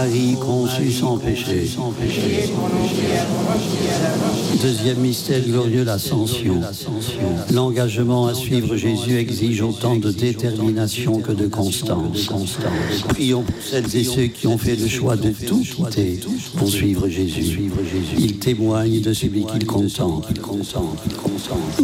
Marie conçue sans péché. Deuxième mystère glorieux, l'Ascension. L'engagement à suivre Jésus exige autant de détermination que de constance. Prions pour celles et ceux qui ont fait le choix de tout quitter pour suivre Jésus. Ils témoignent de celui qu'ils contemplent.